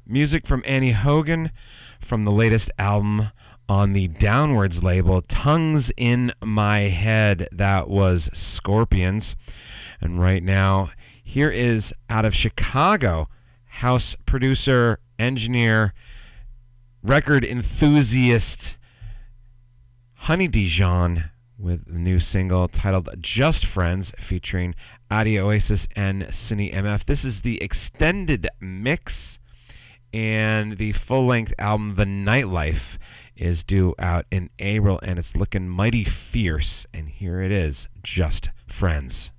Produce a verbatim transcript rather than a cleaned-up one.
Music from Annie Hogan from the latest album on the Downwards label, Tongues in My Head. That was Scorpions. And right now, here is out of Chicago, house producer, engineer, record enthusiast, Honey Dijon, with the new single titled Just Friends, featuring Adi Oasis and Cine M F. This is the extended mix, and the full-length album, The Nightlife, is due out in April, and it's looking mighty fierce. And here it is, Just Friends.